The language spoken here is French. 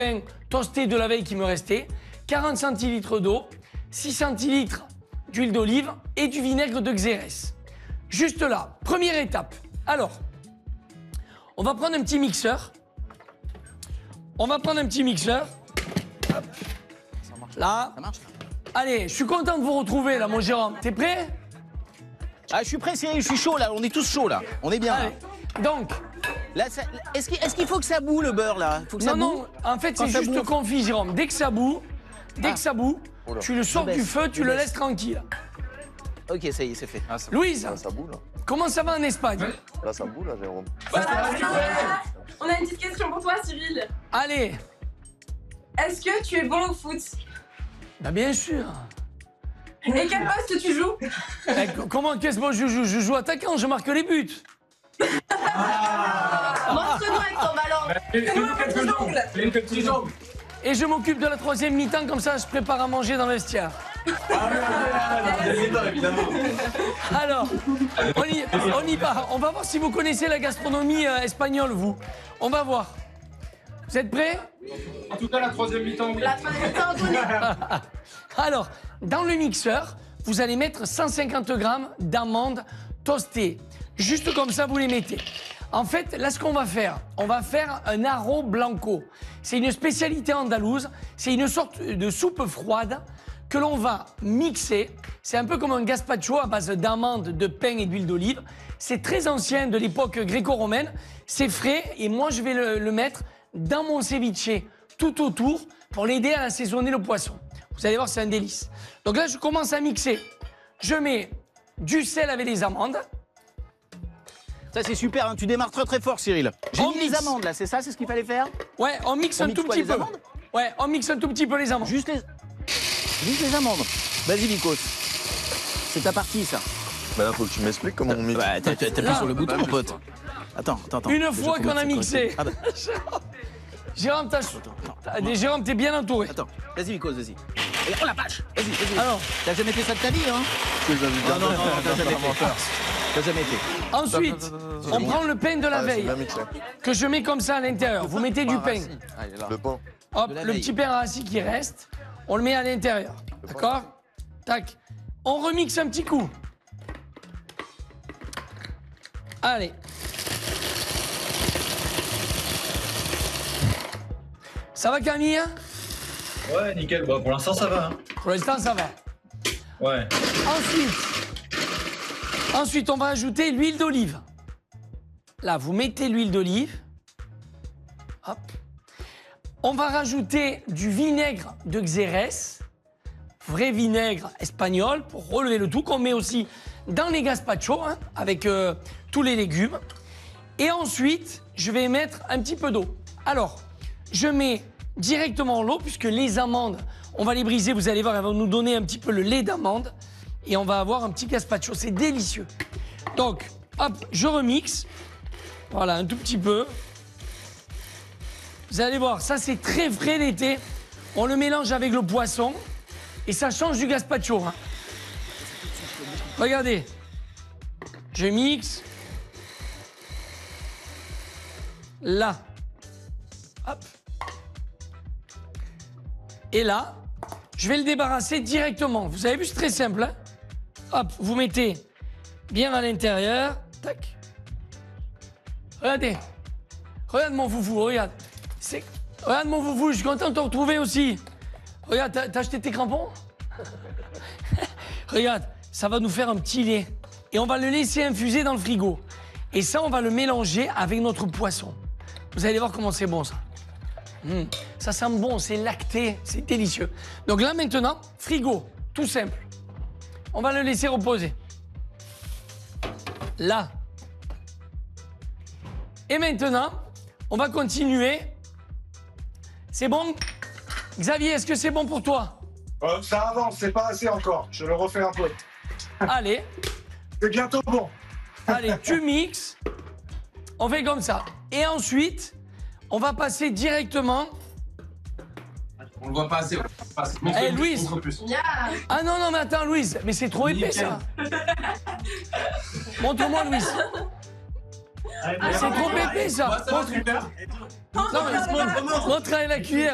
pain toasté de la veille qui me restait, 40 centilitres d'eau, 6 centilitres d'huile d'olive et du vinaigre de Xérès. Juste là, première étape. Alors, on va prendre un petit mixeur. Hop. Là. Ça marche. Allez, je suis content de vous retrouver là, mon Jérôme. T'es prêt? Ah, je suis prêt, Cyril, je suis chaud là. On est tous chauds là. On est bien là. Allez. Donc. Là, est-ce qu'il faut que ça boue le beurre là? Faut que ça boue. Non, en fait, c'est juste confit, Jérôme. Dès que ça boue, tu le sors du feu, tu le laisses tranquille. Ok, ça y est, c'est fait. Ah, Louise, ça boue là. comment ça va en Espagne? Là, ça boue là, Jérôme. On a une petite question pour toi, Cyril. Allez. Est-ce que tu es bon au foot? Bah bien sûr. Et quel poste tu joues? Comment qu'est-ce que je joue? Je joue attaquant, je marque les buts. Montre-nous avec ton ballon. Fais-nous un petit jongle. Et je m'occupe de la troisième mi-temps, comme ça je prépare à manger dans le vestiaire. Alors, on y va. On va voir si vous connaissez la gastronomie espagnole, vous. On va voir. Vous êtes prêts? En tout cas, la troisième mi-temps, oui. La troisième mi-temps, on connaît. Alors, dans le mixeur, vous allez mettre 150 grammes d'amandes toastées. Juste comme ça, vous les mettez. En fait, là, ce qu'on va faire, on va faire un arroz blanco. C'est une spécialité andalouse. C'est une sorte de soupe froide que l'on va mixer. C'est un peu comme un gazpacho à base d'amandes, de pain et d'huile d'olive. C'est très ancien, de l'époque gréco-romaine. C'est frais et moi, je vais le mettre dans mon ceviche tout autour pour l'aider à assaisonner le poisson. Vous allez voir, c'est un délice. Donc là, je commence à mixer. Je mets du sel avec les amandes. Ça, c'est super, hein. Tu démarres très très fort, Cyril. J'ai On mis les mixe. amandes là, c'est ça, c'est ce qu'il fallait faire? Ouais, on mixe un mixe tout quoi, petit les peu. amandes Ouais, on mixe un tout petit peu les amandes. Juste les amandes. Vas-y, Nikos. C'est ta partie, ça. Bah là, faut que tu m'expliques comment on mixe. Bah, t'appuies sur le bouton, mon pote. Attends. Une fois qu'on a mixé. Ah bah, Jérôme, Jérôme, t'es bien entouré. attends, vas-y, Nikos, vas-y. Et- Oh la vache. Vas-y. Alors, T'as jamais fait ça de ta vie, hein? Non, t'as jamais fait. T'as jamais fait. ensuite, on prend le pain de la Ah, c'est veille bien mixé. que je mets comme ça à l'intérieur. Vous mettez du pain. Le pain. Hop, De la le veille. petit pain rassis qui reste, on le met à l'intérieur. D'accord? Tac. On remixe un petit coup. Allez. Ça va, Camille? Ouais, nickel. Bon, pour l'instant, ça va. Hein. Pour l'instant, ça va. Ouais. Ensuite, on va ajouter l'huile d'olive. Là, vous mettez l'huile d'olive. Hop. On va rajouter du vinaigre de Xérès, vrai vinaigre espagnol, pour relever le tout, qu'on met aussi dans les gazpachos, hein, avec tous les légumes. Et ensuite, je vais mettre un petit peu d'eau. Alors, je mets directement l'eau, puisque les amandes, on va les briser, vous allez voir, elles vont nous donner un petit peu le lait d'amande. Et on va avoir un petit gazpacho, c'est délicieux. Donc, hop, je remixe. Voilà, un tout petit peu. Vous allez voir, ça c'est très frais l'été. On le mélange avec le poisson et ça change du gazpacho. Hein. Regardez, je mixe. Là. Hop. Et là, je vais le débarrasser directement. Vous avez vu, c'est très simple. Hein. Hop, vous mettez bien à l'intérieur. Tac. Regardez. Regarde mon foufou, regarde. Regarde mon foufou, je suis content de te retrouver aussi. Regarde, t'as acheté tes crampons? Regarde, ça va nous faire un petit lait. Et on va le laisser infuser dans le frigo. Et ça, on va le mélanger avec notre poisson. Vous allez voir comment c'est bon, ça. Ça sent bon, c'est lacté, c'est délicieux. Donc là, maintenant, frigo, tout simple. On va le laisser reposer. Là. Et maintenant, on va continuer. C'est bon? Xavier, est-ce que c'est bon pour toi? Ça avance, c'est pas assez encore. Je le refais un peu. Allez, C'est bientôt bon. allez, tu mixes. On fait comme ça. Et ensuite, on va passer directement. On le voit pas assez. Eh, Louise. Yeah. Ah non, non, mais attends, Louise, mais c'est trop épais, ça. Montre-moi, Louise. C'est trop épais, ça. Ça va super. Non, mais montre avec la cuillère.